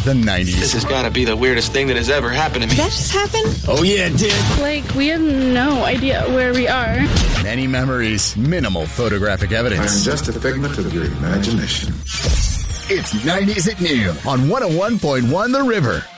the 90s. This has got to be the weirdest thing that has ever happened to me. Did that just happen? Oh, yeah, it did. Like, we have no idea where we are. Many memories, minimal photographic evidence. I'm just a figment of your imagination. It's 90s at noon on 101.1 The River.